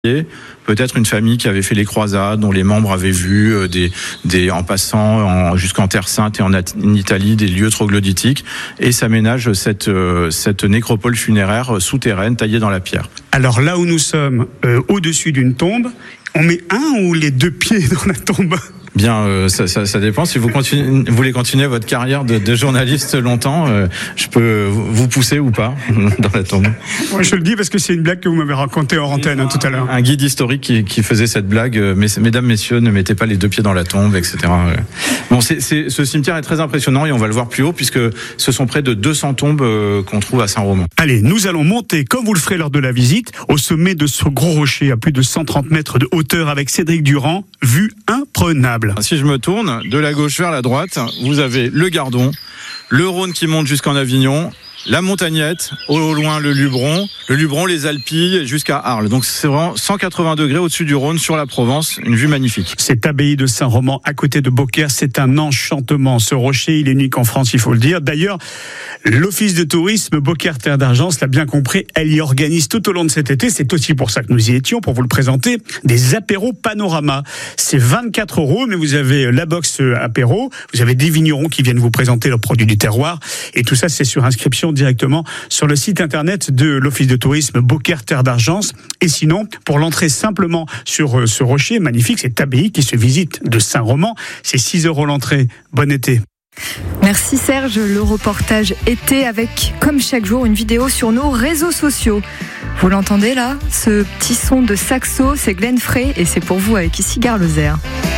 peut-être une famille qui avait fait les croisades, dont les membres avaient vu en passant jusqu'en Terre Sainte et en Italie des lieux troglodytiques, et s'aménage cette nécropole funéraire souterraine taillée dans la pierre. Alors là où nous sommes, au-dessus d'une tombe, on met un ou les deux pieds dans la tombe ? Bien, ça dépend. Si vous voulez continuer votre carrière de journaliste longtemps, je peux vous pousser ou pas dans la tombe. Ouais, je le dis parce que c'est une blague que vous m'avez racontée hors antenne tout à l'heure. Un guide historique qui faisait cette blague, mesdames, messieurs, ne mettez pas les deux pieds dans la tombe, etc. Bon, ce cimetière est très impressionnant et on va le voir plus haut puisque ce sont près de 200 tombes qu'on trouve à Saint-Romain. Allez, nous allons monter, comme vous le ferez lors de la visite, au sommet de ce gros rocher à plus de 130 mètres de hauteur avec Cédric Durand, vue imprenable. Si je me tourne de la gauche vers la droite, vous avez le Gardon, le Rhône qui monte jusqu'en Avignon, la Montagnette, au loin le Luberon, les Alpilles jusqu'à Arles. Donc c'est vraiment 180 degrés au-dessus du Rhône sur la Provence, une vue magnifique. Cette abbaye de Saint-Roman à côté de Beaucaire, c'est un enchantement. Ce rocher, il est unique en France, il faut le dire. D'ailleurs, l'Office de tourisme Beaucaire Terre d'Argence l'a bien compris, elle y organise tout au long de cet été, c'est aussi pour ça que nous y étions, pour vous le présenter, des apéros panorama. C'est 24 €, mais vous avez la box apéro, vous avez des vignerons qui viennent vous présenter leurs produits du terroir, et tout ça c'est sur inscription directement sur le site internet de l'Office de tourisme Beaucaire Terre d'Argence. Et sinon, pour l'entrée simplement sur ce rocher magnifique, cette abbaye qui se visite de Saint-Roman, c'est 6 € l'entrée. Bon été. Merci Serge, le reportage été avec, comme chaque jour, une vidéo sur nos réseaux sociaux. Vous l'entendez là ? Ce petit son de saxo, c'est Glenn Frey et c'est pour vous avec ici Gare Lozère.